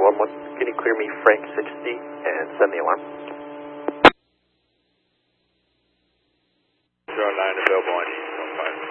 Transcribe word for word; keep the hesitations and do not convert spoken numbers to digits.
one one. Can you clear me Frank sixty and send the alarm? zero nine available